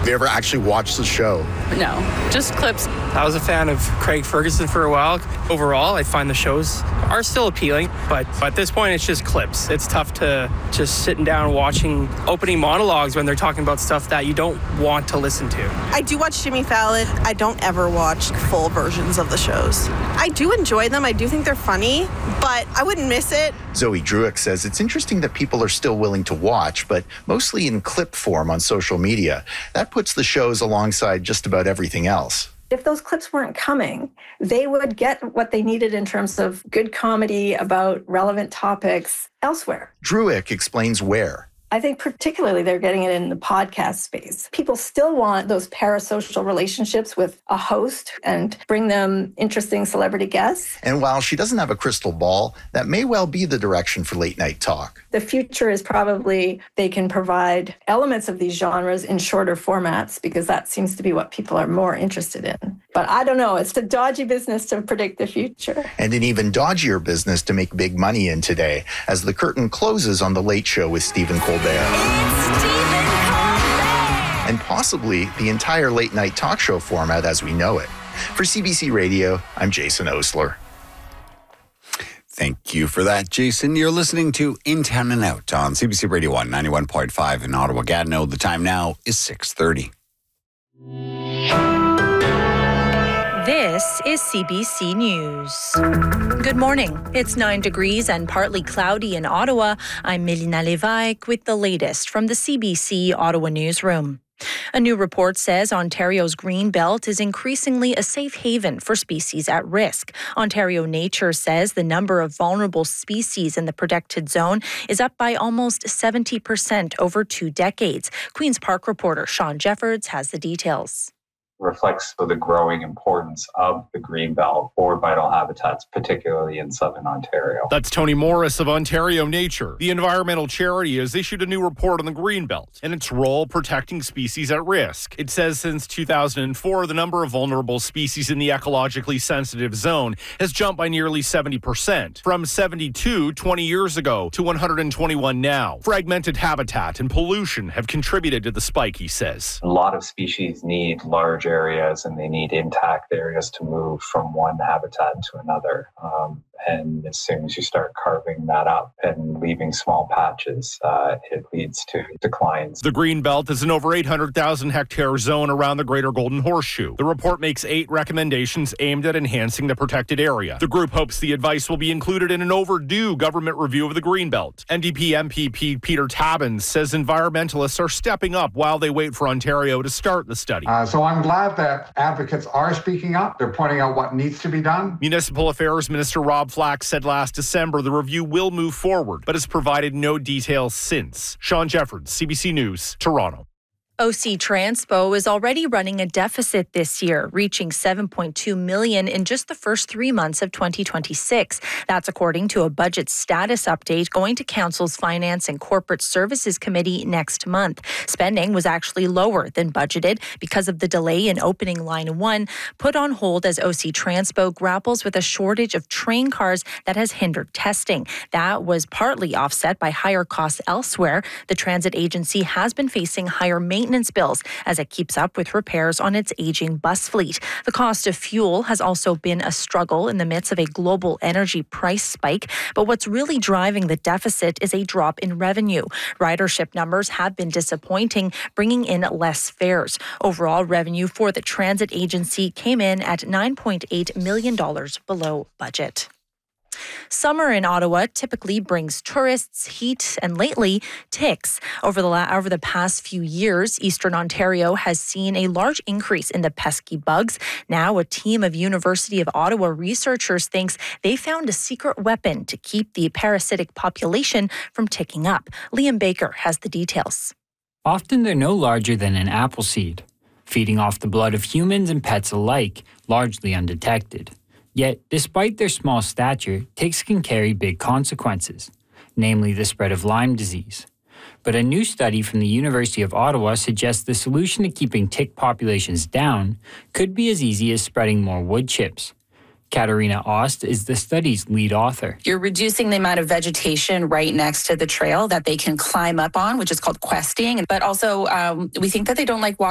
Have you ever actually watched the show? No, just clips. I was a fan of Craig Ferguson for a while. Overall, I find the shows are still appealing, but at this point, it's just clips. It's tough to just sitting down watching opening monologues when they're talking about stuff that you don't want to listen to. I do watch Jimmy Fallon. I don't ever watch full versions of the shows. I do enjoy them. I do think they're funny, but I wouldn't miss it. Zoe Druick says it's interesting that people are still willing to watch, but mostly in clip form on social media. That puts the shows alongside just about everything else. If those clips weren't coming, they would get what they needed in terms of good comedy about relevant topics elsewhere. Druick explains where. I think particularly they're getting it in the podcast space. People still want those parasocial relationships with a host and bring them interesting celebrity guests. And while she doesn't have a crystal ball, that may well be the direction for late night talk. The future is probably they can provide elements of these genres in shorter formats because that seems to be what people are more interested in. But I don't know. It's a dodgy business to predict the future. And an even dodgier business to make big money in today as the curtain closes on The Late Show with Stephen Colbert. And possibly the entire late night talk show format as we know it. For CBC Radio, I'm Jason Osler. Thank you for that, Jason. You're listening to In Town and Out on CBC Radio 1, 91.5 in Ottawa. Gatineau. The time now is 6:30. This is CBC News. Good morning. It's 9 degrees and partly cloudy in Ottawa. I'm Melina Lévesque with the latest from the CBC Ottawa newsroom. A new report says Ontario's green belt is increasingly a safe haven for species at risk. Ontario Nature says the number of vulnerable species in the protected zone is up by almost 70% over 2 decades. Queen's Park reporter Sean Jeffords has the details. Reflects the growing importance of the greenbelt for vital habitats, particularly in southern Ontario. That's Tony Morris of Ontario Nature. The environmental charity has issued a new report on the greenbelt and its role protecting species at risk. It says since 2004, the number of vulnerable species in the ecologically sensitive zone has jumped by nearly 70%, from 72 20 years ago to 121 now. Fragmented habitat and pollution have contributed to the spike, he says. A lot of species need large areas and they need intact areas to move from one habitat to another. And as soon as you start carving that up and leaving small patches, it leads to declines. The Greenbelt is an over 800,000 hectare zone around the Greater Golden Horseshoe. The report makes 8 recommendations aimed at enhancing the protected area. The group hopes the advice will be included in an overdue government review of the Greenbelt. NDP MPP Peter Tabbins says environmentalists are stepping up while they wait for Ontario to start the study. So I'm glad that advocates are speaking up. They're pointing out what needs to be done. Municipal Affairs Minister Rob Flack said last December the review will move forward, but has provided no details since. Sean Jeffords, CBC News, Toronto. OC Transpo is already running a deficit this year, reaching $7.2 million in just the first 3 months of 2026. That's according to a budget status update going to Council's Finance and Corporate Services Committee next month. Spending was actually lower than budgeted because of the delay in opening Line 1, put on hold as OC Transpo grapples with a shortage of train cars that has hindered testing. That was partly offset by higher costs elsewhere. The transit agency has been facing higher maintenance bills as it keeps up with repairs on its aging bus fleet. The cost of fuel has also been a struggle in the midst of a global energy price spike. But what's really driving the deficit is a drop in revenue. Ridership numbers have been disappointing, bringing in less fares. Overall revenue for the transit agency came in at $9.8 million below budget. Summer in Ottawa typically brings tourists, heat, and lately ticks. Over the past few years, Eastern Ontario has seen a large increase in the pesky bugs. Now, a team of University of Ottawa researchers thinks they found a secret weapon to keep the parasitic population from ticking up. Liam Baker has the details. Often they're no larger than an apple seed, feeding off the blood of humans and pets alike, largely undetected. Yet, despite their small stature, ticks can carry big consequences, namely the spread of Lyme disease. But a new study from the University of Ottawa suggests the solution to keeping tick populations down could be as easy as spreading more wood chips. Katarina Ost is the study's lead author. You're reducing the amount of vegetation right next to the trail that they can climb up on, which is called questing. But also, we think that they don't like walking